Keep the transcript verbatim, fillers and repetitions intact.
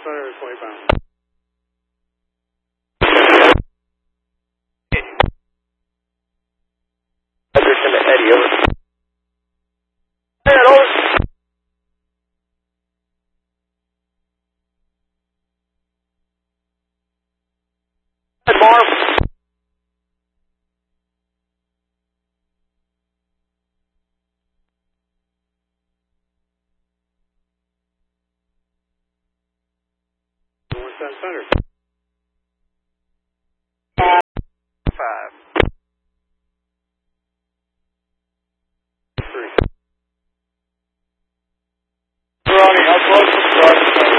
Center is twenty pounds. Anderson to Eddie, over. Hey, over. Marv. One Center.